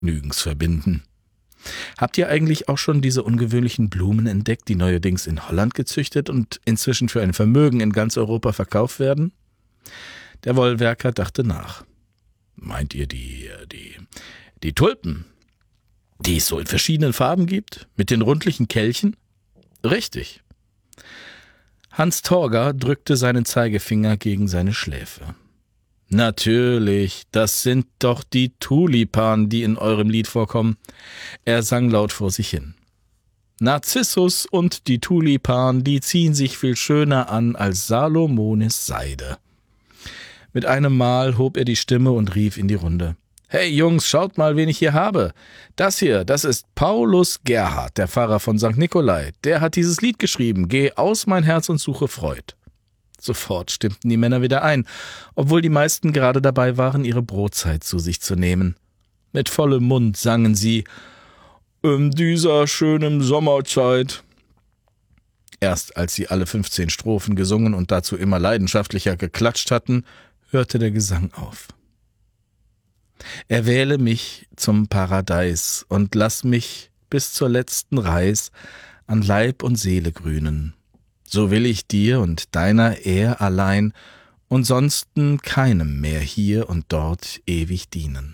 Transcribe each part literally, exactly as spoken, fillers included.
Vergnügens verbinden. Habt ihr eigentlich auch schon diese ungewöhnlichen Blumen entdeckt, die neuerdings in Holland gezüchtet und inzwischen für ein Vermögen in ganz Europa verkauft werden? Der Wollwerker dachte nach. Meint ihr die, die, die Tulpen, die es so in verschiedenen Farben gibt, mit den rundlichen Kelchen? Richtig. Hans Torger drückte seinen Zeigefinger gegen seine Schläfe. Natürlich, das sind doch die Tulipanen, die in eurem Lied vorkommen. Er sang laut vor sich hin. Narzissus und die Tulipanen, die ziehen sich viel schöner an als Salomones Seide. Mit einem Mal hob er die Stimme und rief in die Runde. Hey Jungs, schaut mal, wen ich hier habe. Das hier, das ist Paulus Gerhard, der Pfarrer von Sankt Nikolai. Der hat dieses Lied geschrieben. Geh aus mein Herz und suche Freud. Sofort stimmten die Männer wieder ein, obwohl die meisten gerade dabei waren, ihre Brotzeit zu sich zu nehmen. Mit vollem Mund sangen sie »In dieser schönen Sommerzeit«. Erst als sie alle fünfzehn Strophen gesungen und dazu immer leidenschaftlicher geklatscht hatten, hörte der Gesang auf. Erwähle mich zum Paradeis und lass mich bis zur letzten Reis an Leib und Seele grünen. So will ich dir und deiner Ehr allein und sonsten keinem mehr hier und dort ewig dienen.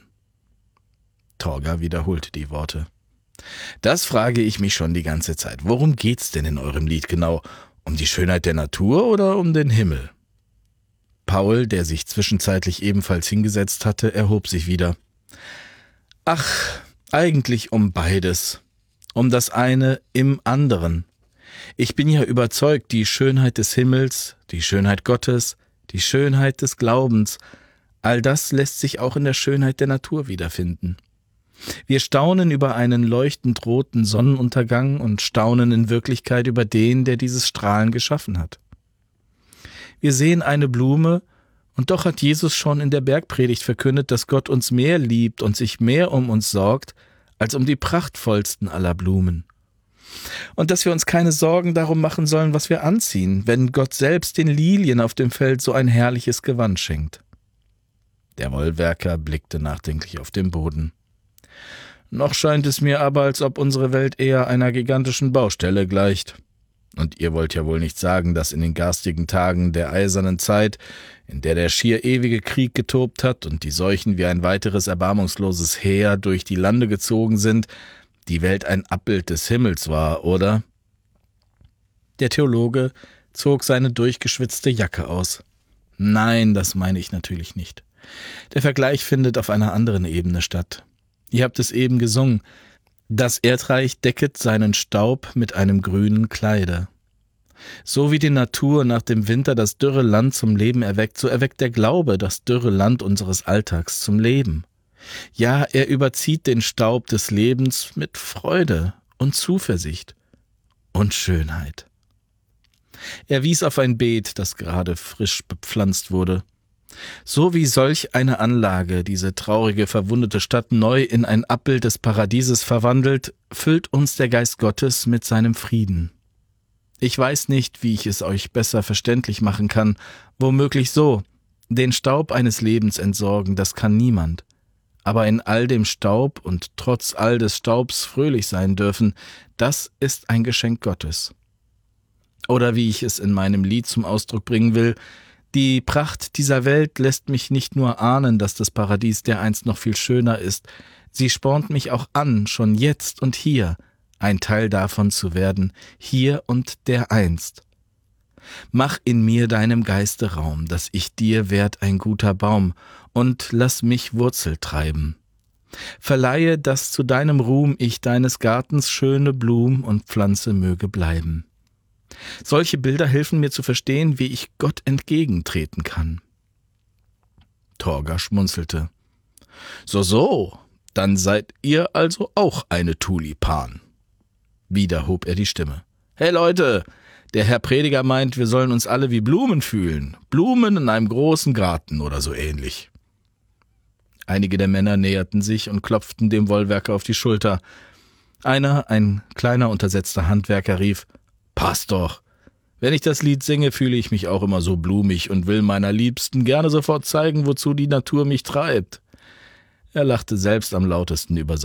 Torger wiederholte die Worte. Das frage ich mich schon die ganze Zeit. Worum geht's denn in eurem Lied genau? Um die Schönheit der Natur oder um den Himmel? Paul, der sich zwischenzeitlich ebenfalls hingesetzt hatte, erhob sich wieder. Ach, eigentlich um beides. Um das eine im anderen. Ich bin ja überzeugt, die Schönheit des Himmels, die Schönheit Gottes, die Schönheit des Glaubens, all das lässt sich auch in der Schönheit der Natur wiederfinden. Wir staunen über einen leuchtend roten Sonnenuntergang und staunen in Wirklichkeit über den, der dieses Strahlen geschaffen hat. Wir sehen eine Blume, und doch hat Jesus schon in der Bergpredigt verkündet, dass Gott uns mehr liebt und sich mehr um uns sorgt, als um die prachtvollsten aller Blumen. Und dass wir uns keine Sorgen darum machen sollen, was wir anziehen, wenn Gott selbst den Lilien auf dem Feld so ein herrliches Gewand schenkt. Der Wollwerker blickte nachdenklich auf den Boden. Noch scheint es mir aber, als ob unsere Welt eher einer gigantischen Baustelle gleicht. Und ihr wollt ja wohl nicht sagen, dass in den garstigen Tagen der eisernen Zeit, in der der schier ewige Krieg getobt hat und die Seuchen wie ein weiteres erbarmungsloses Heer durch die Lande gezogen sind, die Welt ein Abbild des Himmels war, oder? Der Theologe zog seine durchgeschwitzte Jacke aus. Nein, das meine ich natürlich nicht. Der Vergleich findet auf einer anderen Ebene statt. Ihr habt es eben gesungen. Das Erdreich decket seinen Staub mit einem grünen Kleide. So wie die Natur nach dem Winter das dürre Land zum Leben erweckt, so erweckt der Glaube das dürre Land unseres Alltags zum Leben. Ja, er überzieht den Staub des Lebens mit Freude und Zuversicht und Schönheit. Er wies auf ein Beet, das gerade frisch bepflanzt wurde. So wie solch eine Anlage diese traurige, verwundete Stadt neu in ein Abbild des Paradieses verwandelt, füllt uns der Geist Gottes mit seinem Frieden. Ich weiß nicht, wie ich es euch besser verständlich machen kann, womöglich so: Den Staub eines Lebens entsorgen, das kann niemand. Aber in all dem Staub und trotz all des Staubs fröhlich sein dürfen, das ist ein Geschenk Gottes. Oder wie ich es in meinem Lied zum Ausdruck bringen will: Die Pracht dieser Welt lässt mich nicht nur ahnen, dass das Paradies dereinst noch viel schöner ist, sie spornt mich auch an, schon jetzt und hier ein Teil davon zu werden, hier und dereinst. Mach in mir deinem Geiste Raum, dass ich dir werd ein guter Baum, und lass mich Wurzel treiben. Verleihe, dass zu deinem Ruhm ich deines Gartens schöne Blum und Pflanze möge bleiben. Solche Bilder helfen mir zu verstehen, wie ich Gott entgegentreten kann. Torger schmunzelte. So, so, dann seid ihr also auch eine Tulipan. Wieder hob er die Stimme. Hey Leute, der Herr Prediger meint, wir sollen uns alle wie Blumen fühlen. Blumen in einem großen Garten oder so ähnlich. Einige der Männer näherten sich und klopften dem Wollwerker auf die Schulter. Einer, ein kleiner, untersetzter Handwerker, rief: »Passt doch! Wenn ich das Lied singe, fühle ich mich auch immer so blumig und will meiner Liebsten gerne sofort zeigen, wozu die Natur mich treibt. Er lachte selbst am lautesten über